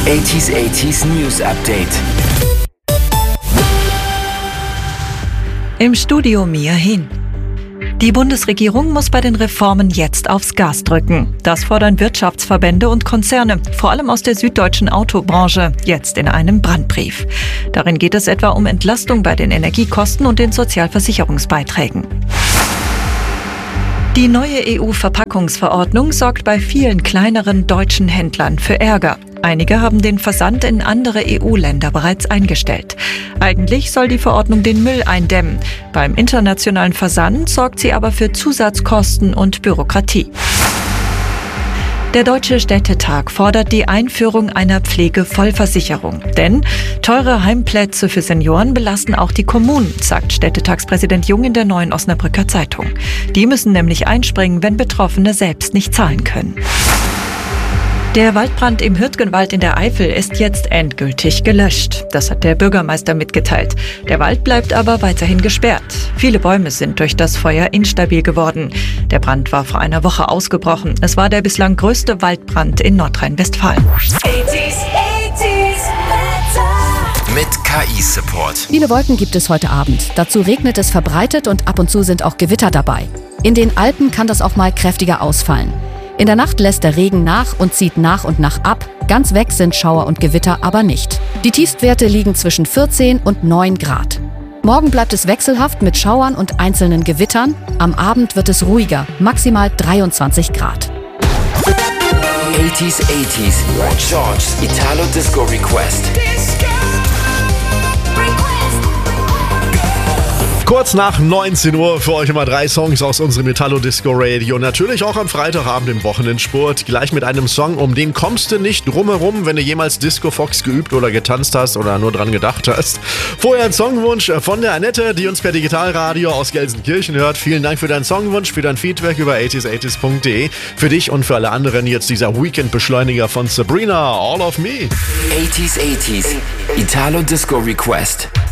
80s News Update. Im Studio Mia Hin. Die Bundesregierung muss bei den Reformen jetzt aufs Gas drücken. Das fordern Wirtschaftsverbände und Konzerne, vor allem aus der süddeutschen Autobranche, jetzt in einem Brandbrief. Darin geht es etwa um Entlastung bei den Energiekosten und den Sozialversicherungsbeiträgen. Die neue EU-Verpackungsverordnung sorgt bei vielen kleineren deutschen Händlern für Ärger. Einige haben den Versand in andere EU-Länder bereits eingestellt. Eigentlich soll die Verordnung den Müll eindämmen. Beim internationalen Versand sorgt sie aber für Zusatzkosten und Bürokratie. Der Deutsche Städtetag fordert die Einführung einer Pflegevollversicherung. Denn teure Heimplätze für Senioren belasten auch die Kommunen, sagt Städtetagspräsident Jung in der Neuen Osnabrücker Zeitung. Die müssen nämlich einspringen, wenn Betroffene selbst nicht zahlen können. Der Waldbrand im Hürtgenwald in der Eifel ist jetzt endgültig gelöscht. Das hat der Bürgermeister mitgeteilt. Der Wald bleibt aber weiterhin gesperrt. Viele Bäume sind durch das Feuer instabil geworden. Der Brand war vor einer Woche ausgebrochen. Es war der bislang größte Waldbrand in Nordrhein-Westfalen. Mit KI-Support. Viele Wolken gibt es heute Abend. Dazu regnet es verbreitet und ab und zu sind auch Gewitter dabei. In den Alpen kann das auch mal kräftiger ausfallen. In der Nacht lässt der Regen nach und zieht nach und nach ab. Ganz weg sind Schauer und Gewitter aber nicht. Die Tiefstwerte liegen zwischen 14 und 9 Grad. Morgen bleibt es wechselhaft mit Schauern und einzelnen Gewittern. Am Abend wird es ruhiger, maximal 23 Grad. 80s George's Italo Disco Request. Kurz nach 19 Uhr für euch immer 3 Songs aus unserem Italo Disco Radio. Natürlich auch am Freitagabend im Wochenendsport. Gleich mit einem Song, um den kommst du nicht drumherum, wenn du jemals Disco Fox geübt oder getanzt hast oder nur dran gedacht hast. Vorher ein Songwunsch von der Annette, die uns per Digitalradio aus Gelsenkirchen hört. Vielen Dank für deinen Songwunsch, für dein Feedback über 80s.de. Für dich und für alle anderen jetzt dieser Weekend-Beschleuniger von Sabrina, All of Me. 80s Italo Disco Request.